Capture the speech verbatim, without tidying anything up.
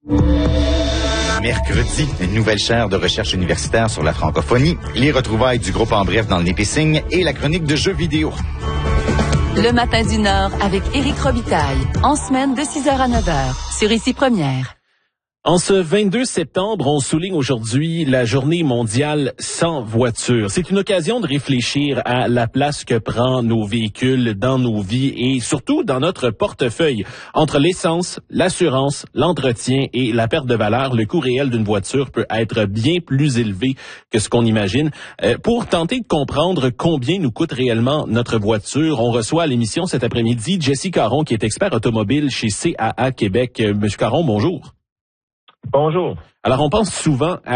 Mercredi, une nouvelle chaire de recherche universitaire sur la francophonie, les retrouvailles du groupe En Bref dans le Népésigne et la chronique de jeux vidéo. Le matin du Nord avec Éric Robitaille, en semaine de six heures à neuf heures, sur Ici Première. En ce vingt-deux septembre, on souligne aujourd'hui la journée mondiale sans voiture. C'est une occasion de réfléchir à la place que prend nos véhicules dans nos vies et surtout dans notre portefeuille. Entre l'essence, l'assurance, l'entretien et la perte de valeur, le coût réel d'une voiture peut être bien plus élevé que ce qu'on imagine. Euh, pour tenter de comprendre combien nous coûte réellement notre voiture, on reçoit à l'émission cet après-midi Jesse Caron, qui est expert automobile chez C A A Québec. Euh, Monsieur Caron, bonjour. Bonjour. Alors, on pense souvent à